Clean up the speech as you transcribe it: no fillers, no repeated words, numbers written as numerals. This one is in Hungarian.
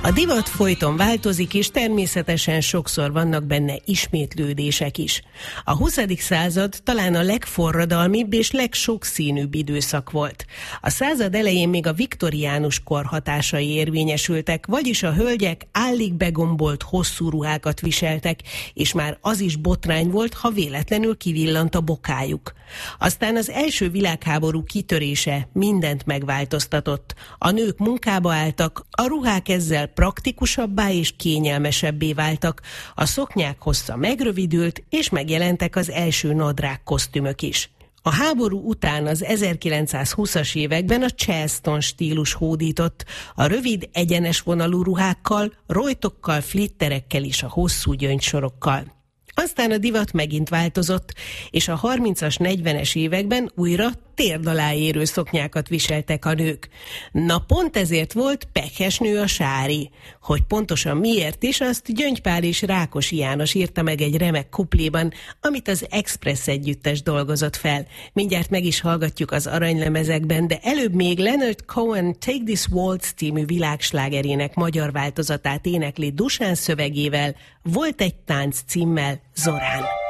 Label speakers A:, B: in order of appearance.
A: A divat folyton változik, és természetesen sokszor vannak benne ismétlődések is. A 20. század talán a legforradalmibb és legsokszínűbb időszak volt. A század elején még a viktoriánus kor hatásai érvényesültek, vagyis a hölgyek állig begombolt hosszú ruhákat viseltek, és már az is botrány volt, ha véletlenül kivillant a bokájuk. Aztán az első világháború kitörése mindent megváltoztatott. A nők munkába álltak, a ruhák ezzel praktikusabbá és kényelmesebbé váltak, a szoknyák hossza megrövidült, és megjelentek az első nadrág kosztümök is. A háború után az 1920-as években a Charleston stílus hódított, a rövid, egyenes vonalú ruhákkal, rojtokkal, flitterekkel és a hosszú gyöngysorokkal. Aztán a divat megint változott, és a 30-as, 40-es években újra térd alá érő szoknyákat viseltek a nők. Na pont ezért volt pekesnő a sári. Hogy pontosan miért is, azt Gyöngy Pál és Rákosi János írta meg egy remek kupléban, amit az Express együttes dolgozott fel. Mindjárt meg is hallgatjuk az aranylemezekben, de előbb még Leonard Cohen Take This Waltz című világslágerének magyar változatát énekli Dusán szövegével, Volt egy tánc címmel Zorán.